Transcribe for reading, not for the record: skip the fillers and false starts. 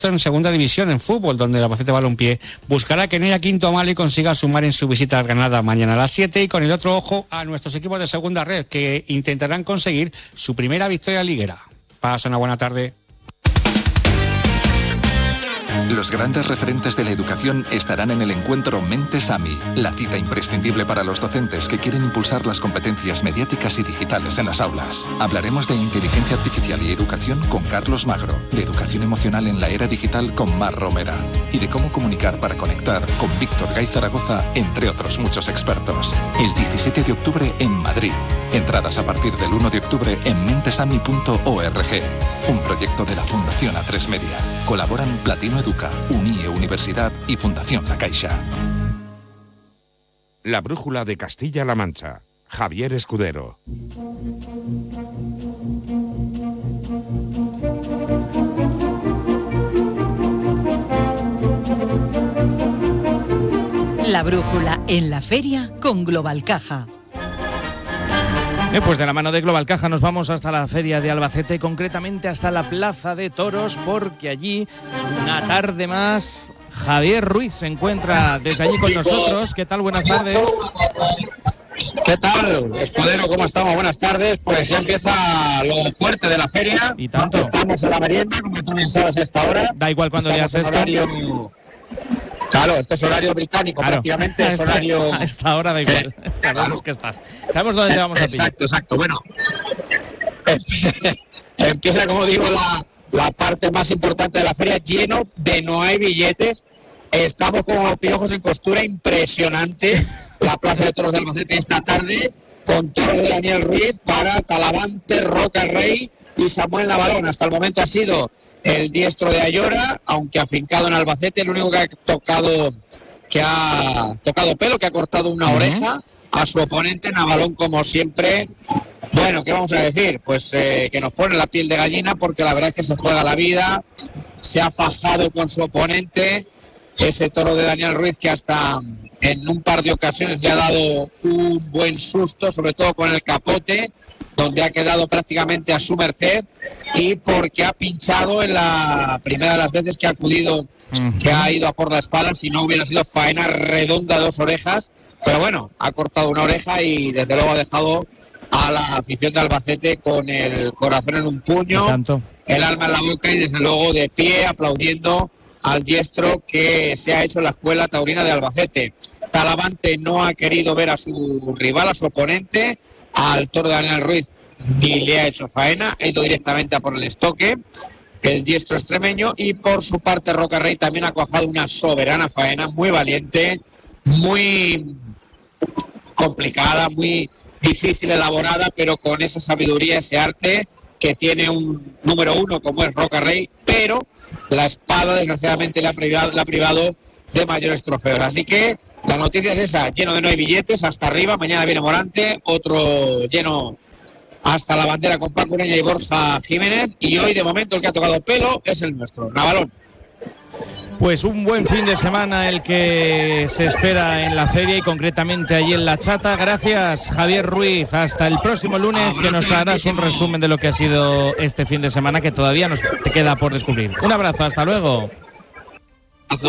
en segunda división en fútbol, donde el Albacete Balompié buscará que no haya quinto malo y consiga sumar en su visita a Granada mañana a las 7, y con el otro ojo a nuestros equipos de segunda red, que intentarán conseguir su primera victoria liguera. Pasa una buena tarde. Los grandes referentes de la educación estarán en el encuentro Mentes AMI, la cita imprescindible para los docentes que quieren impulsar las competencias mediáticas y digitales en las aulas. Hablaremos de inteligencia artificial y educación con Carlos Magro, de educación emocional en la era digital con Mar Romera y de cómo comunicar para conectar con Víctor Gay Zaragoza, entre otros muchos expertos. El 17 de octubre en Madrid. Entradas a partir del 1 de octubre en mentesami.org. Un proyecto de la Fundación A3 Media. Colaboran Platino Educa, UNIE Universidad y Fundación La Caixa. La brújula de Castilla-La Mancha. Javier Escudero. La brújula en la feria con Global Caja. Pues de la mano de Global Caja nos vamos hasta la feria de Albacete, concretamente hasta la Plaza de Toros, porque allí, una tarde más, Javier Ruiz se encuentra desde allí con nosotros. ¿Qué tal? Buenas tardes. ¿Qué tal, Escudero? ¿Cómo estamos? Buenas tardes. Pues ya empieza lo fuerte de la feria. Y tanto. Estamos en la merienda, como tú bien sabes, a esta hora. Da igual cuando leas esto. Claro, este es horario británico, claro. Prácticamente es horario... A esta hora da igual, sí. Sabemos que estás. Sabemos dónde te vamos a pillar. Exacto. Bueno, empieza, como digo, la parte más importante de la feria, lleno de no hay billetes. Estamos con los piojos en costura, impresionante. La Plaza de Toros de Albacete esta tarde, con toros de Daniel Ruiz para Talavante, Roca Rey y Samuel Navalón. Hasta el momento ha sido el diestro de Ayora, aunque afincado en Albacete, el único que ha tocado pelo, que ha cortado una oreja a su oponente. Navalón, como siempre. Bueno, ¿qué vamos a decir? Pues que nos pone la piel de gallina, porque la verdad es que se juega la vida, se ha fajado con su oponente, ese toro de Daniel Ruiz, que hasta en un par de ocasiones le ha dado un buen susto, sobre todo con el capote, donde ha quedado prácticamente a su merced, y porque ha pinchado en la primera de las veces que ha acudido, que ha ido a por la espada. Si no, hubiera sido faena redonda, 2 orejas, pero bueno, ha cortado una oreja y desde luego ha dejado a la afición de Albacete con el corazón en un puño, el alma en la boca y desde luego de pie aplaudiendo al diestro que se ha hecho en la escuela taurina de Albacete. Talavante no ha querido ver a su rival, a su oponente, al toro de Daniel Ruiz, ni le ha hecho faena, ha ido directamente a por el estoque, el diestro extremeño. Y por su parte Roca Rey también ha cuajado una soberana faena, muy valiente, muy complicada, muy difícil elaborada, pero con esa sabiduría, ese arte que tiene un número 1 como es Roca Rey, pero la espada desgraciadamente le ha privado de mayores trofeos. Así que la noticia es esa, lleno de no hay billetes hasta arriba. Mañana viene Morante, otro lleno hasta la bandera con Paco Ureña y Borja Jiménez, y hoy de momento el que ha tocado pelo es el nuestro, Navalón. Pues un buen fin de semana el que se espera en la feria y concretamente allí en La Chata. Gracias, Javier Ruiz. Hasta el próximo lunes, que nos darás un resumen de lo que ha sido este fin de semana, que todavía nos queda por descubrir. Un abrazo, hasta luego.